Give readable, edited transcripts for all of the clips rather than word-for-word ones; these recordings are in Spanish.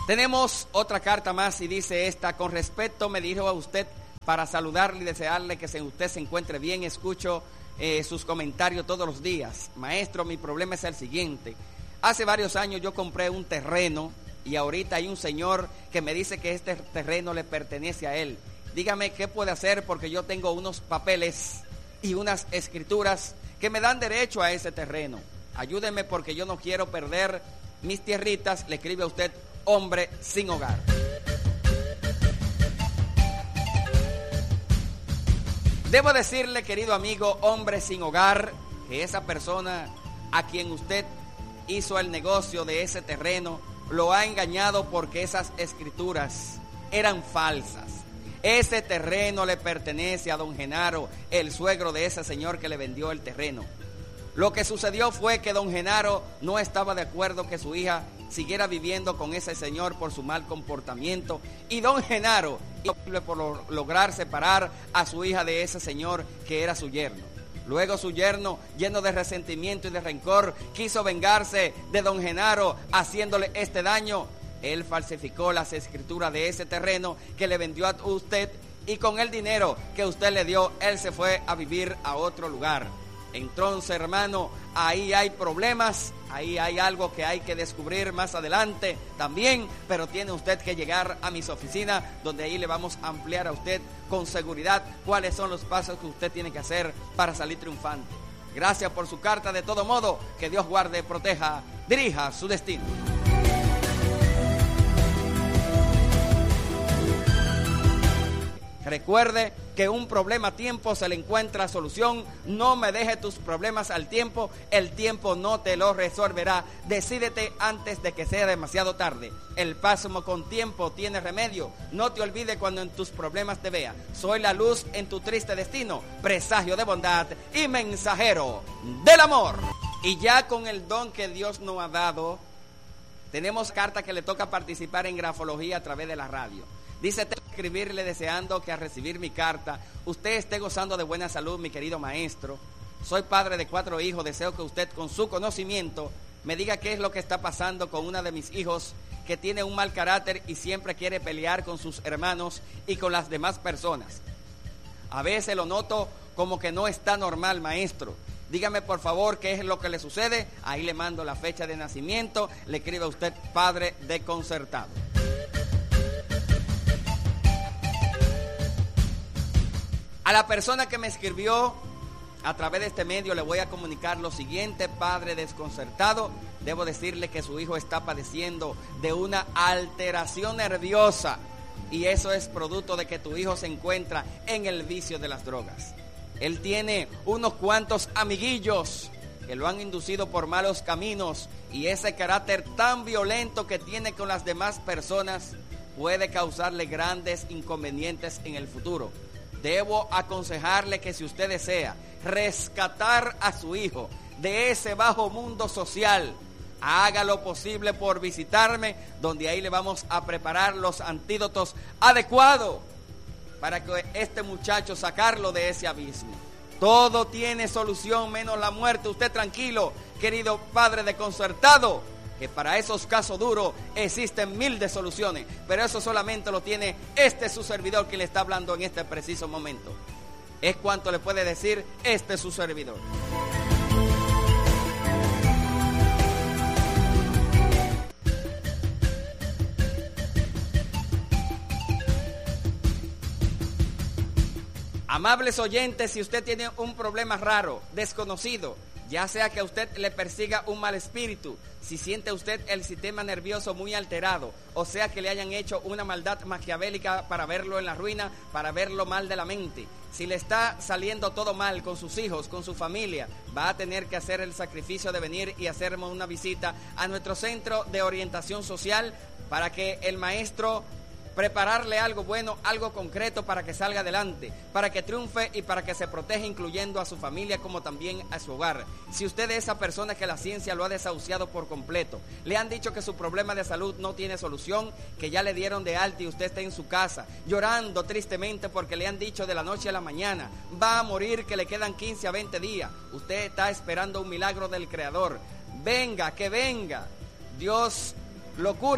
Tenemos otra carta más y dice esta: con respeto me dirijo a usted para saludarle y desearle que usted se encuentre bien. Escucho sus comentarios todos los días. Maestro, mi problema es el siguiente. Hace varios años yo compré un terreno y ahorita hay un señor que me dice que este terreno le pertenece a él. Dígame qué puede hacer, porque yo tengo unos papeles y unas escrituras que me dan derecho a ese terreno. Ayúdeme porque yo no quiero perder mis tierritas. Le escribe a usted, hombre sin hogar. Debo decirle, querido amigo, hombre sin hogar, que esa persona a quien usted hizo el negocio de ese terreno lo ha engañado, porque esas escrituras eran falsas. Ese terreno le pertenece a don Genaro, el suegro de ese señor que le vendió el terreno. Lo que sucedió fue que don Genaro no estaba de acuerdo que su hija siguiera viviendo con ese señor por su mal comportamiento, y don Genaro hizo por lograr separar a su hija de ese señor que era su yerno. Luego su yerno, lleno de resentimiento y de rencor, quiso vengarse de don Genaro haciéndole este daño. Él falsificó las escrituras de ese terreno que le vendió a usted, y con el dinero que usted le dio, él se fue a vivir a otro lugar. Entonces, hermano, ahí hay problemas, ahí hay algo que hay que descubrir más adelante también, pero tiene usted que llegar a mis oficinas, donde ahí le vamos a ampliar a usted con seguridad cuáles son los pasos que usted tiene que hacer para salir triunfante. Gracias por su carta. De todo modo, que Dios guarde, proteja, dirija su destino. Recuerde que un problema a tiempo se le encuentra solución. No me deje tus problemas al tiempo. El tiempo no te lo resolverá. Decídete antes de que sea demasiado tarde. El paso con tiempo tiene remedio. No te olvides cuando en tus problemas te vea. Soy la luz en tu triste destino, presagio de bondad y mensajero del amor. Y ya con el don que Dios nos ha dado, tenemos carta que le toca participar en grafología a través de la radio. Dice, tengo que escribirle deseando que al recibir mi carta usted esté gozando de buena salud, mi querido maestro. Soy padre de 4 hijos. Deseo que usted, con su conocimiento, me diga qué es lo que está pasando con una de mis hijos, que tiene un mal carácter y siempre quiere pelear con sus hermanos y con las demás personas. A veces lo noto como que no está normal, maestro. Dígame por favor qué es lo que le sucede. Ahí le mando la fecha de nacimiento. Le escribe a usted, padre desconcertado. A la persona que me escribió a través de este medio le voy a comunicar lo siguiente: padre desconcertado, debo decirle que su hijo está padeciendo de una alteración nerviosa, y eso es producto de que tu hijo se encuentra en el vicio de las drogas. Él tiene unos cuantos amiguillos que lo han inducido por malos caminos, y ese carácter tan violento que tiene con las demás personas puede causarle grandes inconvenientes en el futuro. Debo aconsejarle que si usted desea rescatar a su hijo de ese bajo mundo social, haga lo posible por visitarme, donde ahí le vamos a preparar los antídotos adecuados para que este muchacho sacarlo de ese abismo. Todo tiene solución menos la muerte. Usted tranquilo, querido padre desconcertado, que para esos casos duros existen 1000 de soluciones, pero eso solamente lo tiene su servidor que le está hablando en este preciso momento. Es cuanto le puede decir su servidor. Amables oyentes, si usted tiene un problema raro, desconocido, ya sea que a usted le persiga un mal espíritu, si siente usted el sistema nervioso muy alterado, o sea que le hayan hecho una maldad maquiavélica para verlo en la ruina, para verlo mal de la mente, si le está saliendo todo mal con sus hijos, con su familia, va a tener que hacer el sacrificio de venir y hacerme una visita a nuestro centro de orientación social para que el maestro prepararle algo bueno, algo concreto para que salga adelante, para que triunfe y para que se proteja, incluyendo a su familia como también a su hogar. Si usted es esa persona que la ciencia lo ha desahuciado por completo, le han dicho que su problema de salud no tiene solución, que ya le dieron de alta y usted está en su casa llorando tristemente porque le han dicho de la noche a la mañana va a morir, que le quedan 15 a 20 días, usted está esperando un milagro del Creador. Venga, que venga, Dios lo cure.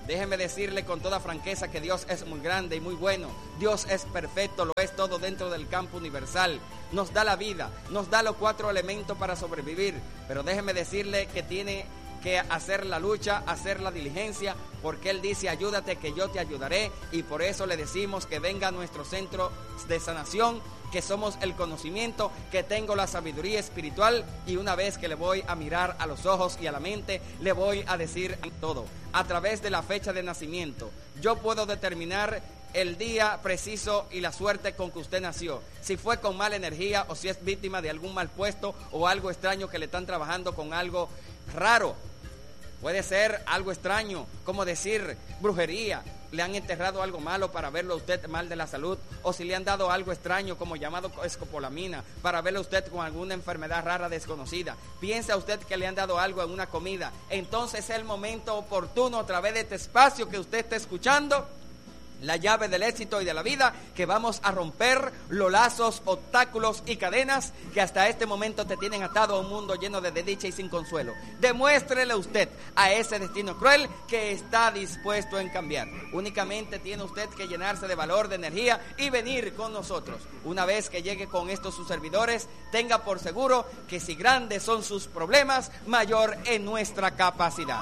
Déjeme decirle con toda franqueza que Dios es muy grande y muy bueno. Dios es perfecto, lo es todo dentro del campo universal. Nos da la vida, nos da los 4 elementos para sobrevivir. Pero déjeme decirle que tiene que hacer la lucha, hacer la diligencia, porque Él dice: ayúdate que yo te ayudaré. Y por eso le decimos que venga a nuestro centro de sanación, que somos el conocimiento, que tengo la sabiduría espiritual, y una vez que le voy a mirar a los ojos y a la mente, le voy a decir todo. A través de la fecha de nacimiento, yo puedo determinar el día preciso y la suerte con que usted nació. Si fue con mala energía o si es víctima de algún mal puesto o algo extraño que le están trabajando con algo raro. Puede ser algo extraño, como decir brujería. Le han enterrado algo malo para verlo a usted mal de la salud, o si le han dado algo extraño como llamado escopolamina para verlo a usted con alguna enfermedad rara desconocida. Piensa usted que le han dado algo en una comida. Entonces es el momento oportuno, a través de este espacio que usted está escuchando, la llave del éxito y de la vida, que vamos a romper los lazos, obstáculos y cadenas que hasta este momento te tienen atado a un mundo lleno de desdicha y sin consuelo. Demuéstrele usted a ese destino cruel que está dispuesto en cambiar. Únicamente tiene usted que llenarse de valor, de energía y venir con nosotros. Una vez que llegue con estos sus servidores, tenga por seguro que si grandes son sus problemas, mayor es nuestra capacidad.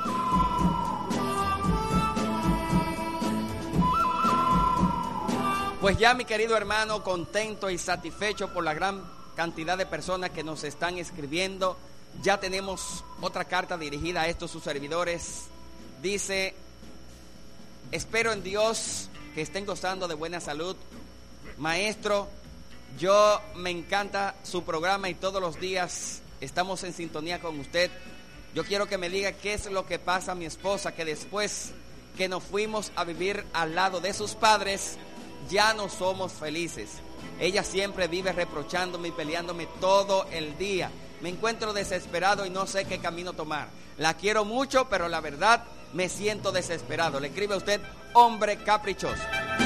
Pues ya, mi querido hermano, contento y satisfecho por la gran cantidad de personas que nos están escribiendo. Ya tenemos otra carta dirigida a estos sus servidores. Dice: espero en Dios que estén gozando de buena salud. Maestro, yo me encanta su programa y todos los días estamos en sintonía con usted. Yo quiero que me diga qué es lo que pasa a mi esposa, que después que nos fuimos a vivir al lado de sus padres, ya no somos felices. Ella siempre vive reprochándome y peleándome todo el día. Me encuentro desesperado y no sé qué camino tomar. La quiero mucho, pero la verdad me siento desesperado. Le escribe a usted, hombre caprichoso.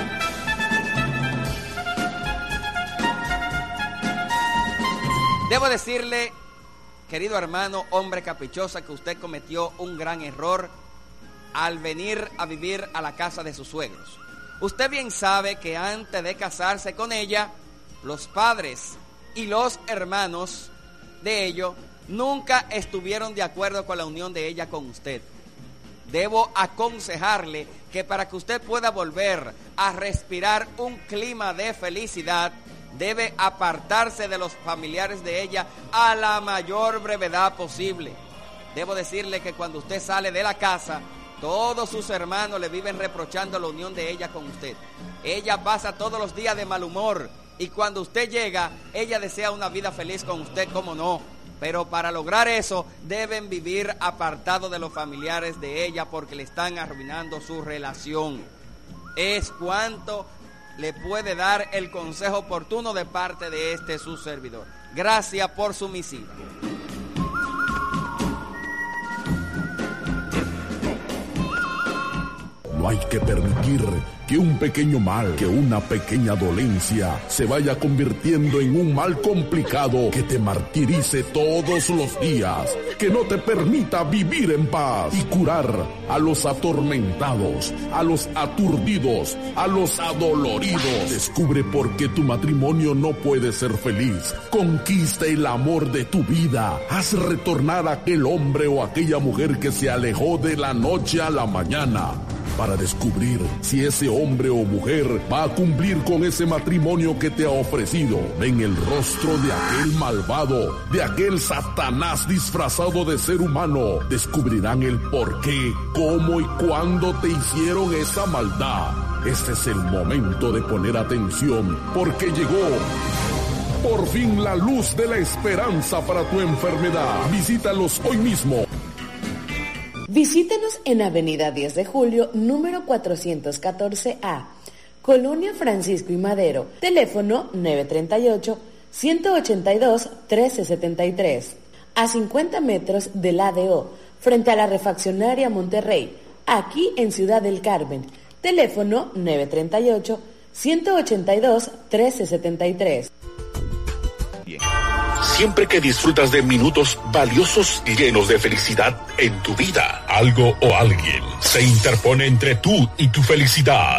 Debo decirle, querido hermano, hombre caprichoso, que usted cometió un gran error al venir a vivir a la casa de sus suegros. Usted bien sabe que antes de casarse con ella, los padres y los hermanos de ellos nunca estuvieron de acuerdo con la unión de ella con usted. Debo aconsejarle que para que usted pueda volver a respirar un clima de felicidad, debe apartarse de los familiares de ella a la mayor brevedad posible. Debo decirle que cuando usted sale de la casa, todos sus hermanos le viven reprochando la unión de ella con usted. Ella pasa todos los días de mal humor, y cuando usted llega, ella desea una vida feliz con usted, ¿cómo no? Pero para lograr eso, deben vivir apartados de los familiares de ella, porque le están arruinando su relación. Es cuanto le puede dar el consejo oportuno de parte de este su servidor. Gracias por su misiva. No hay que permitir que un pequeño mal, que una pequeña dolencia se vaya convirtiendo en un mal complicado que te martirice todos los días, que no te permita vivir en paz y curar a los atormentados, a los aturdidos, a los adoloridos. Descubre por qué tu matrimonio no puede ser feliz. Conquista el amor de tu vida. Haz retornar a aquel hombre o aquella mujer que se alejó de la noche a la mañana, para descubrir si ese hombre o mujer va a cumplir con ese matrimonio que te ha ofrecido. En el rostro de aquel malvado, de aquel Satanás disfrazado de ser humano, descubrirán el por qué, cómo y cuándo te hicieron esa maldad. Este es el momento de poner atención, porque llegó por fin la luz de la esperanza para tu enfermedad. Visítalos hoy mismo. Visítenos en Avenida 10 de Julio, número 414A, Colonia Francisco y Madero, teléfono 938-182-1373, a 50 metros del ADO, frente a la refaccionaria Monterrey, aquí en Ciudad del Carmen, teléfono 938-182-1373. siempre que disfrutas de minutos valiosos y llenos de felicidad en tu vida, algo o alguien se interpone entre tú y tu felicidad.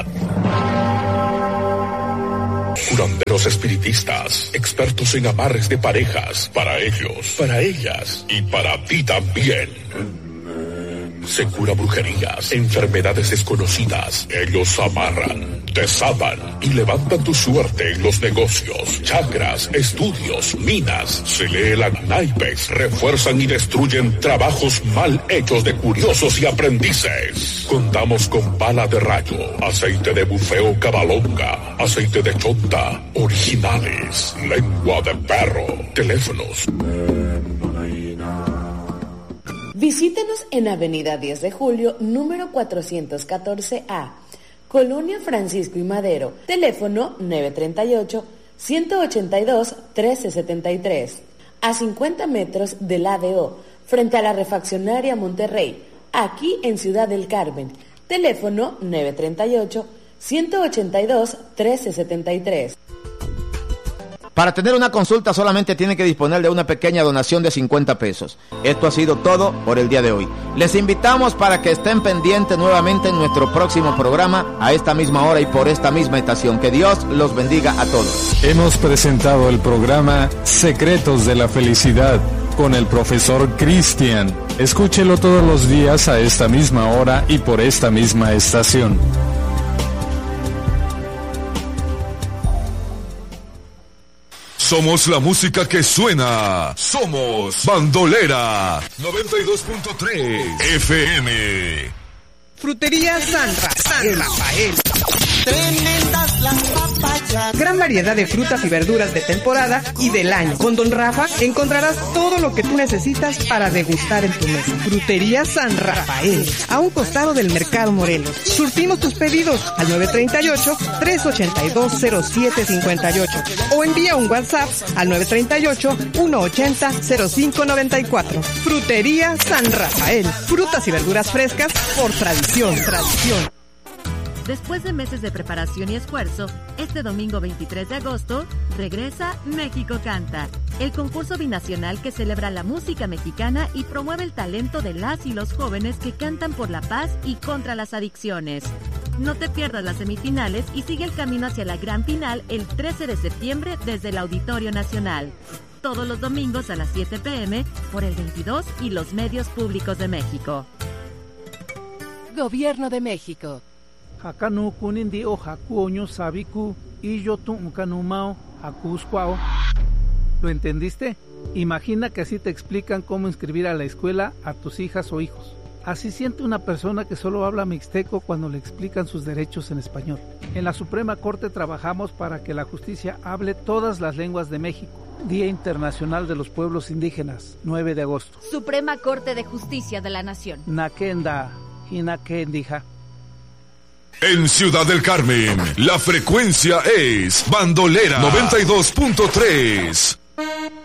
Curanderos espiritistas, expertos en amarres de parejas, para ellos, para ellas y para ti también. Se cura brujerías, enfermedades desconocidas. Ellos amarran, desatan y levantan tu suerte en los negocios, chakras, estudios, minas. Se leelan naipes, refuerzan y destruyen trabajos mal hechos de curiosos y aprendices. Contamos con bala de rayo, aceite de bufeo cabalonga, aceite de chonta, originales, lengua de perro, teléfonos. Visítenos en Avenida 10 de Julio, número 414A, Colonia Francisco y Madero, teléfono 938-182-1373, a 50 metros del ADO, frente a la refaccionaria Monterrey, aquí en Ciudad del Carmen, teléfono 938-182-1373. Para tener una consulta solamente tiene que disponer de una pequeña donación de 50 pesos. Esto ha sido todo por el día de hoy. Les invitamos para que estén pendientes nuevamente en nuestro próximo programa, a esta misma hora y por esta misma estación. Que Dios los bendiga a todos. Hemos presentado el programa Secretos de la Felicidad con el profesor Cristian. Escúchelo todos los días a esta misma hora y por esta misma estación. Somos la música que suena. Somos Bandolera 92.3 FM. Frutería San Rafael. Tremendas las papayas. Gran variedad de frutas y verduras de temporada y del año. Con Don Rafa encontrarás todo lo que tú necesitas para degustar en tu mesa. Frutería San Rafael, a un costado del Mercado Morelos. Surtimos tus pedidos al 938-382-0758 o envía un WhatsApp al 938-180-0594. Frutería San Rafael, frutas y verduras frescas por tradición. Después de meses de preparación y esfuerzo, este domingo 23 de agosto, regresa México Canta, el concurso binacional que celebra la música mexicana y promueve el talento de las y los jóvenes que cantan por la paz y contra las adicciones. No te pierdas las semifinales y sigue el camino hacia la gran final el 13 de septiembre desde el Auditorio Nacional. Todos los domingos a las 7 p.m. por el 22 y los medios públicos de México. Gobierno de México. Hakanu kunindi o hakuoño sabiku y yo tu kanumao hakusquao. ¿Lo entendiste? Imagina que así te explican cómo inscribir a la escuela a tus hijas o hijos. Así siente una persona que solo habla mixteco cuando le explican sus derechos en español. En la Suprema Corte trabajamos para que la justicia hable todas las lenguas de México. Día Internacional de los Pueblos Indígenas, 9 de agosto. Suprema Corte de Justicia de la Nación. Nakenda, Hinakendija. En Ciudad del Carmen, la frecuencia es Bandolera 92.3.